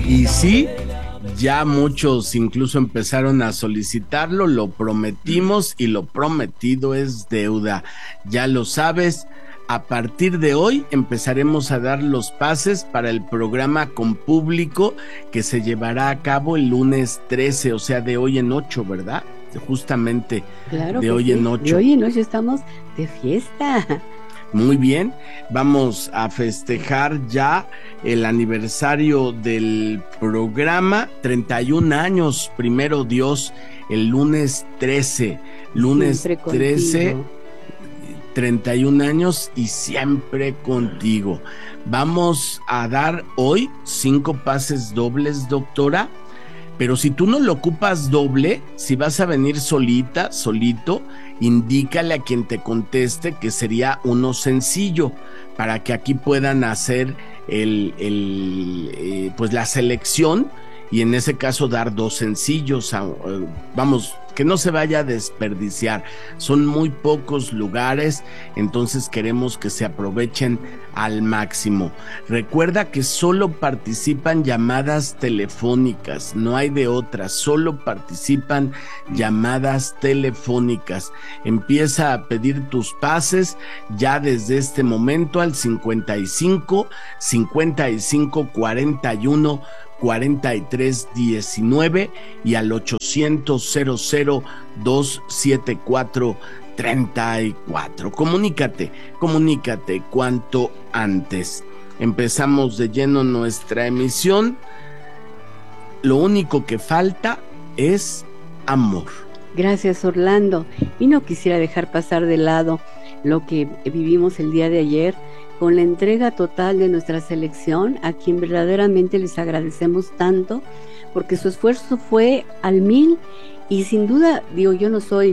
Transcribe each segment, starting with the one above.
Y sí, ya muchos incluso empezaron a solicitarlo, lo prometimos y lo prometido es deuda. Ya lo sabes, a partir de hoy empezaremos a dar los pases para el programa con público que se llevará a cabo el lunes 13, o sea, de hoy en 8, ¿verdad? Justamente Claro de que hoy sí, en de 8. hoy en hoy estamos de fiesta. Muy bien, vamos a festejar ya el aniversario del programa, 31 años, primero Dios, el lunes 13, lunes Siempre 13, contigo. 31 años y siempre contigo. Vamos a dar hoy 5 pases dobles, doctora. Pero si tú no lo ocupas doble, si vas a venir solita, solito, indícale a quien te conteste que sería uno sencillo para que aquí puedan hacer pues la selección y en ese caso dar 2 sencillos. Vamos, que no se vaya a desperdiciar. Son muy pocos lugares, entonces queremos que se aprovechen al máximo. Recuerda que solo participan llamadas telefónicas, no hay de otras, solo participan llamadas telefónicas. Empieza a pedir tus pases ya desde este momento al 55 41 43 19 y al 800 00 274 34. Comunícate cuanto antes. Empezamos de lleno nuestra emisión. Lo único que falta es amor. Gracias, Orlando. Y no quisiera dejar pasar de lado lo que vivimos el día de ayer con la entrega total de nuestra selección, a quien verdaderamente les agradecemos tanto, porque su esfuerzo fue al 1000 y sin duda, digo, yo no soy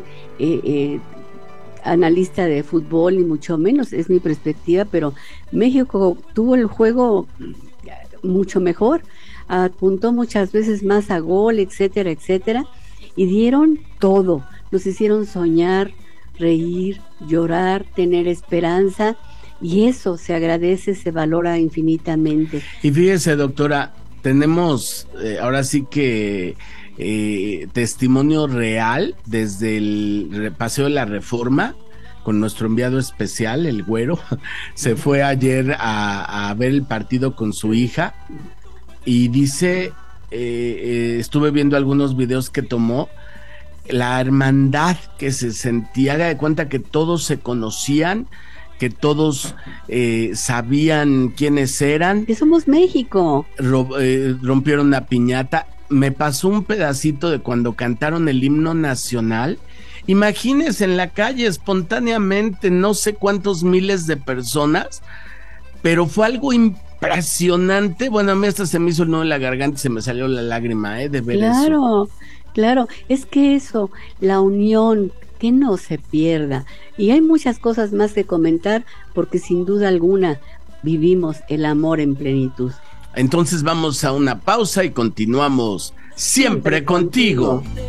analista de fútbol, ni mucho menos, es mi perspectiva, pero México tuvo el juego mucho mejor, apuntó muchas veces más a gol, etcétera, etcétera, y dieron todo, nos hicieron soñar, reír, llorar, tener esperanza, y eso se agradece, se valora infinitamente. Y fíjese, doctora, tenemos ahora sí que testimonio real desde el Paseo de la Reforma con nuestro enviado especial, el Güero. Se fue ayer a ver el partido con su hija y dice, estuve viendo algunos videos que tomó, la hermandad que se sentía, haga de cuenta que todos se conocían, que todos sabían quiénes eran. Que somos México. Rompieron una piñata. Me pasó un pedacito de cuando cantaron el himno nacional. Imagínense en la calle espontáneamente, no sé cuántos miles de personas, pero fue algo impresionante. Bueno, a mí hasta se me hizo el nudo en la garganta y se me salió la lágrima, de ver eso. Claro, es que eso, la unión, que no se pierda. Y hay muchas cosas más que comentar, porque sin duda alguna vivimos el amor en plenitud. Entonces vamos a una pausa y continuamos siempre contigo.